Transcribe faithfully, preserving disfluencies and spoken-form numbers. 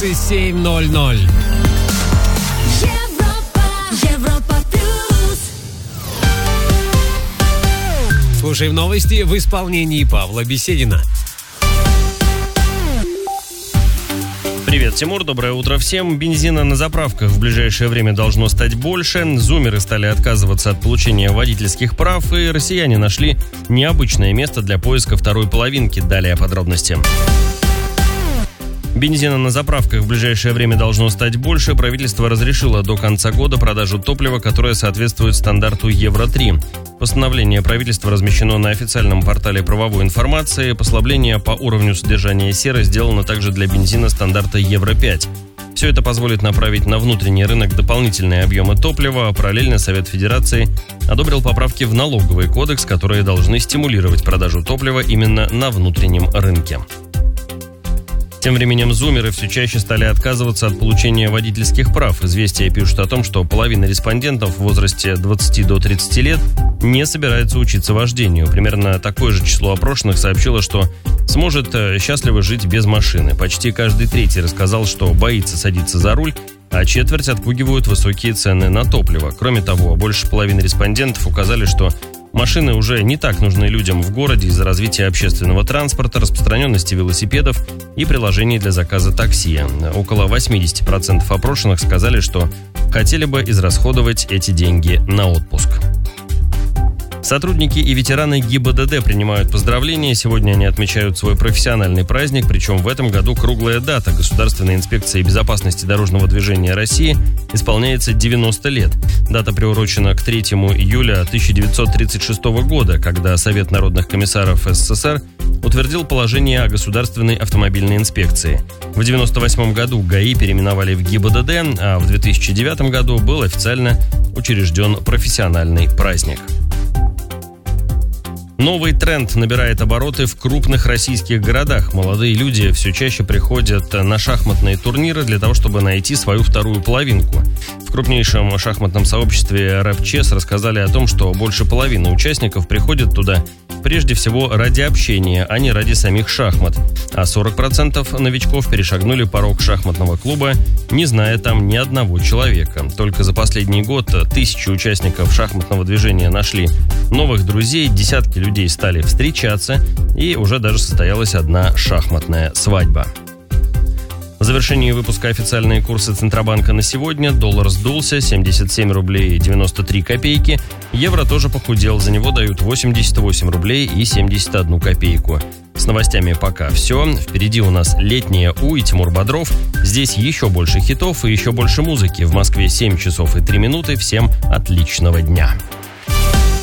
двадцать семь ноль ноль. Слушаем новости в исполнении Павла Беседина. Привет, Тимур, доброе утро всем. Бензина на заправках в ближайшее время должно стать больше. Зумеры стали отказываться от получения водительских прав, и россияне нашли необычное место для поиска второй половинки. Далее подробности. Бензина на заправках в ближайшее время должно стать больше. Правительство разрешило до конца года продажу топлива, которое соответствует стандарту Евро три. Постановление правительства размещено на официальном портале правовой информации. Послабление по уровню содержания серы сделано также для бензина стандарта Евро пять. Все это позволит направить на внутренний рынок дополнительные объемы топлива. Параллельно Совет Федерации одобрил поправки в налоговый кодекс, которые должны стимулировать продажу топлива именно на внутреннем рынке. Тем временем зумеры все чаще стали отказываться от получения водительских прав. Известия пишут о том, что половина респондентов в возрасте от двадцати до тридцати лет не собирается учиться вождению. Примерно такое же число опрошенных сообщило, что сможет счастливо жить без машины. Почти каждый третий рассказал, что боится садиться за руль, а четверть отпугивают высокие цены на топливо. Кроме того, больше половины респондентов указали, что машины уже не так нужны людям в городе из-за развития общественного транспорта, распространенности велосипедов и приложений для заказа такси. Около восемьдесят процентов опрошенных сказали, что хотели бы израсходовать эти деньги на отпуск. Сотрудники и ветераны ГИБДД принимают поздравления. Сегодня они отмечают свой профессиональный праздник, причем в этом году круглая дата. Государственной инспекции безопасности дорожного движения России исполняется девяносто лет. Дата приурочена к третьему июля тысяча девятьсот тридцать шестого года, когда Совет народных комиссаров СССР утвердил положение о государственной автомобильной инспекции. В девяносто восьмом году ГАИ переименовали в ГИБДД, а в две тысячи девятом году был официально учрежден профессиональный праздник. Новый тренд набирает обороты в крупных российских городах. Молодые люди все чаще приходят на шахматные турниры для того, чтобы найти свою вторую половинку. В крупнейшем шахматном сообществе рэп-чес рассказали о том, что больше половины участников приходят туда прежде всего ради общения, а не ради самих шахмат. А сорок процентов новичков перешагнули порог шахматного клуба, не зная там ни одного человека. Только за последний год тысячи участников шахматного движения нашли новых друзей, десятки людей стали встречаться, и уже даже состоялась одна шахматная свадьба. В завершении выпуска официальные курсы Центробанка на сегодня. Доллар сдулся, семьдесят семь рублей девяносто три копейки. Евро тоже похудел, за него дают восемьдесят восемь рублей и семьдесят одну копейку. С новостями пока все. Впереди у нас летняя У и Тимур Бодров. Здесь еще больше хитов и еще больше музыки. В Москве семь часов и три минуты. Всем отличного дня.